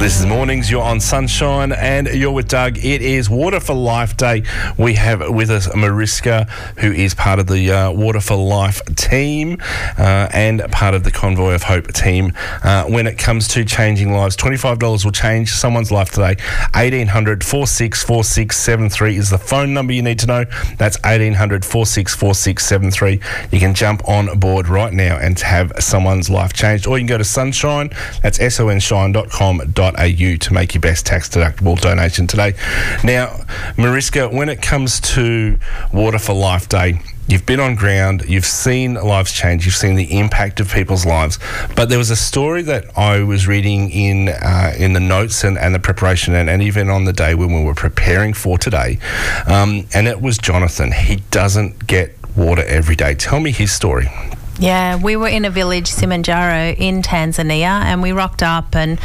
This is Mornings, you're on Sunshine and you're with Doug. It is Water for Life Day. We have with us Mariska, who is part of the Water for Life team and part of the Convoy of Hope team. When it comes to changing lives, $25 will change someone's life today. 1800 4646 73 is the phone number you need to know. That's 1800 4646 73. You can jump on board right now and have someone's life changed. Or you can go to Sunshine, that's sonshine.com.au to make your best tax-deductible donation today. Now, Mariska, when it comes to Water for Life Day, you've been on ground, you've seen lives change, you've seen the impact of people's lives. But there was a story that I was reading in the notes and the preparation and even on the day when we were preparing for today, and it was Jonathan. He doesn't get water every day. Tell me his story. Yeah, we were in a village, Simanjaro, in Tanzania, and we rocked up and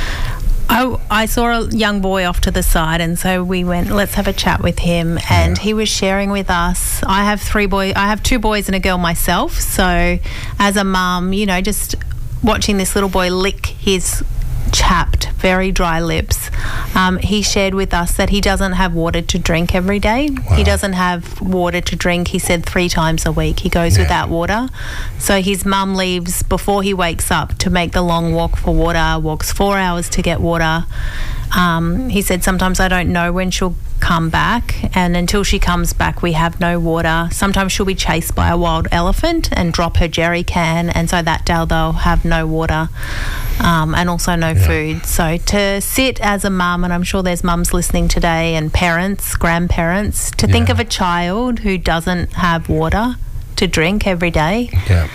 I saw a young boy off to the side, and so we went, let's have a chat with him. And he was sharing with us. I have two boys and a girl myself. So as a mum, just watching this little boy lick his chapped, very dry lips, he shared with us that he doesn't have water to drink every day. Wow. He doesn't have water to drink, he said, 3 times a week. He goes without water. So his mum leaves before he wakes up to make the long walk for water, walks 4 hours to get water. He said, sometimes I don't know when she'll come back, and until she comes back we have no water. Sometimes she'll be chased by a wild elephant and drop her jerry can, and so that day they'll have no water and also no food. So to sit as a mum, and I'm sure there's mums listening today and parents, grandparents, to think of a child who doesn't have water to drink every day,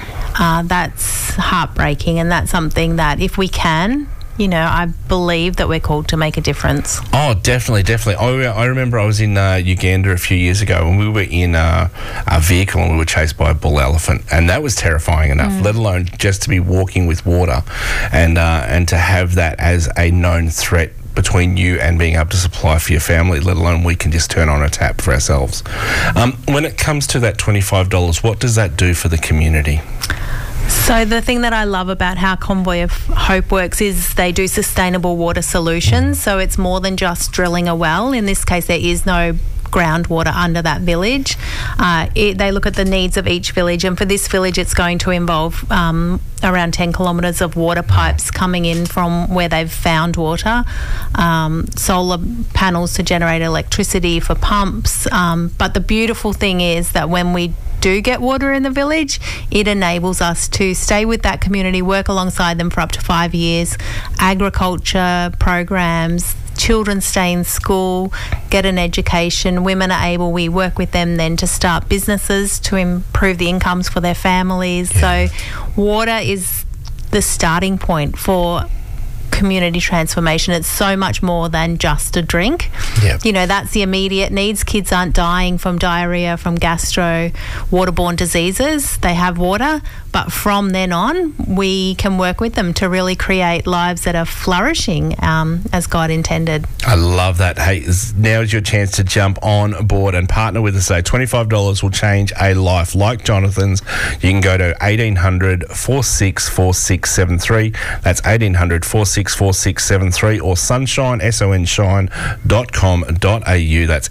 that's heartbreaking, and that's something that if we can, I believe that we're called to make a difference. Oh, definitely. I remember I was in Uganda a few years ago and we were in a vehicle and we were chased by a bull elephant, and that was terrifying enough, let alone just to be walking with water and to have that as a known threat between you and being able to supply for your family, let alone we can just turn on a tap for ourselves. When it comes to that $25, what does that do for the community? So the thing that I love about how Convoy of Hope works is they do sustainable water solutions. So it's more than just drilling a well. In this case, there is no groundwater under that village. They look at the needs of each village, and for this village it's going to involve around 10 kilometres of water pipes coming in from where they've found water, solar panels to generate electricity for pumps. But the beautiful thing is that when we do get water in the village, it enables us to stay with that community, work alongside them for up to 5 years, agriculture programs, children stay in school, get an education, women are able, we work with them then to start businesses to improve the incomes for their families. So water is the starting point for community transformation. It's so much more than just a drink. That's the immediate needs. Kids aren't dying from diarrhea, from gastro, waterborne diseases. They have water, but from then on we can work with them to really create lives that are flourishing as God intended. I love that. Hey, now is your chance to jump on board and partner with us today. $25 will change a life like Jonathan's. You can go to 1800 464673. That's 1800 464673 or sunshine, sonshine.com.au. That's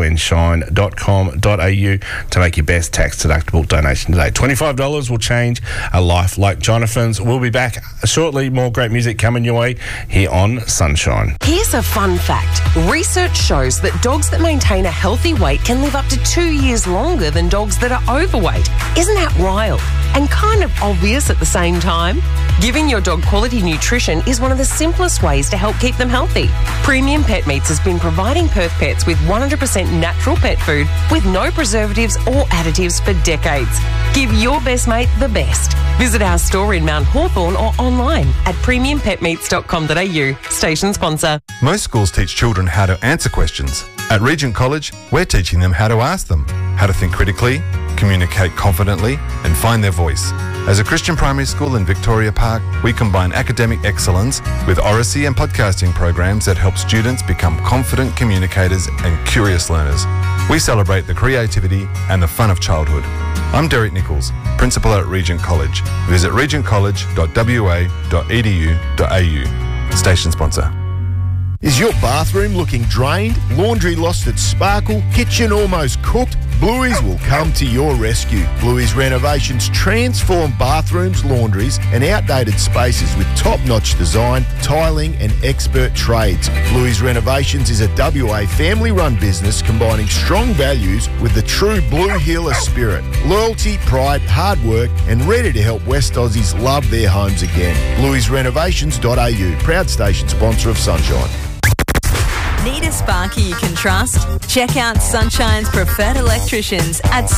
sonshine.com.au to make your best tax-deductible donation today. $25 will change a life like Jonathan's. We'll be back shortly. More great music coming your way here on Sunshine. Here's a fun fact. Research shows that dogs that maintain a healthy weight can live up to 2 years longer than dogs that are overweight. Isn't that wild? And kind of obvious at the same time? Giving your dog quality nutrition is one of the simplest ways to help keep them healthy. Premium Pet Meats has been providing Perth pets with 100% natural pet food with no preservatives or additives for decades. Give your best mate the best. Visit our store in Mount Hawthorn or online at premiumpetmeats.com.au. Station sponsor. Most schools teach children how to answer questions. At Regent College, we're teaching them how to ask them, how to think critically, communicate confidently, and find their voice. As a Christian primary school in Victoria Park, we combine academic excellence with oracy and podcasting programs that help students become confident communicators and curious learners. We celebrate the creativity and the fun of childhood. I'm Derek Nichols, Principal at Regent College. Visit regentcollege.wa.edu.au. Station sponsor. Is your bathroom looking drained? Laundry lost its sparkle? Kitchen almost cooked? Bluey's will come to your rescue. Bluey's Renovations transform bathrooms, laundries and outdated spaces with top-notch design, tiling and expert trades. Bluey's Renovations is a WA family-run business combining strong values with the true Blue Healer spirit. Loyalty, pride, hard work and ready to help West Aussies love their homes again. Bluey'sRenovations.au, proud station sponsor of Sunshine. Need a sparky you can trust? Check out Sunshine's preferred electricians at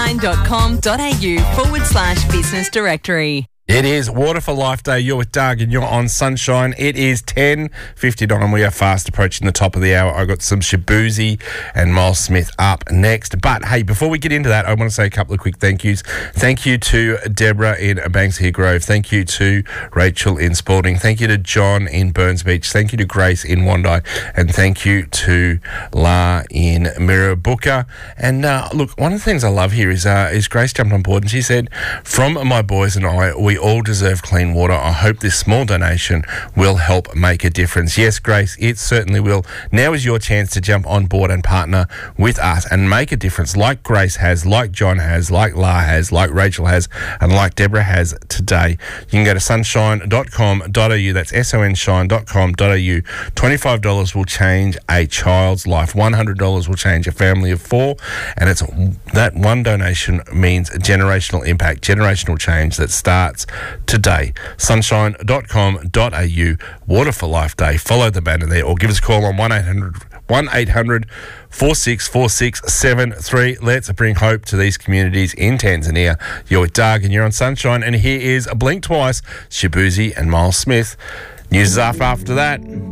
sunshine.com.au/business directory. It is Water for Life Day. You're with Doug and you're on Sunshine. It is 10:59. We are fast approaching the top of the hour. I've got some Shaboozey and Miles Smith up next. But, hey, before we get into that, I want to say a couple of quick thank yous. Thank you to Deborah in Banksia Grove. Thank you to Rachel in Spalding. Thank you to John in Burns Beach. Thank you to Grace in Wandai. And thank you to La in Mirrabooka. And, look, one of the things I love here is Grace jumped on board and she said, from my boys and I, we all deserve clean water. I hope this small donation will help make a difference. Yes, Grace, it certainly will. Now is your chance to jump on board and partner with us and make a difference like Grace has, like John has, like La has, like Rachel has, and like Deborah has today. You can go to sunshine.com.au. That's sonshine.com.au. $25 will change a child's life. $100 will change a family of 4. And it's that one donation means a generational impact, generational change that starts today. Sunshine.com.au, Water for Life Day. Follow the banner there or give us a call on 1-800-464673. Let's bring hope to these communities in Tanzania. You're with Doug and you're on Sunshine. And here is Blink Twice, Shaboozey and Miles Smith. News is after that.